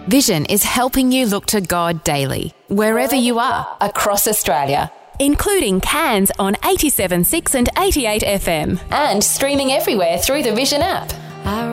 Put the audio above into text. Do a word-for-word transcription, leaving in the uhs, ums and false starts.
Vision is helping you look to God daily, wherever you are across Australia, including Cairns on eighty-seven point six and eighty-eight F M. and streaming everywhere through the Vision app.